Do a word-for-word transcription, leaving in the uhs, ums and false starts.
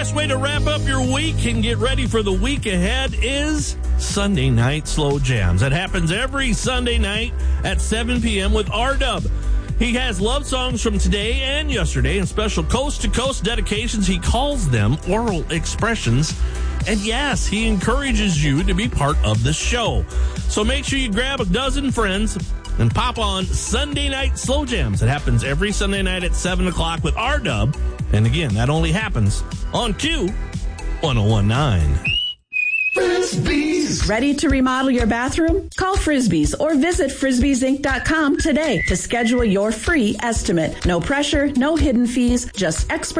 best way to wrap up your week and get ready for the week ahead is Sunday Night Slow Jams. It happens every Sunday night at seven p.m. with R-Dub. He has love songs from today and yesterday and special coast-to-coast dedications. He calls them oral expressions. And yes, he encourages you to be part of the show. So make sure you grab a dozen friends and pop on Sunday Night Slow Jams. It happens every Sunday night at seven o'clock with R-Dub. And again, that only happens on Q one oh one nine. Frisbees. Ready to remodel your bathroom? Call Frisbees or visit frisbees inc dot com today to schedule your free estimate. No pressure, no hidden fees, just expert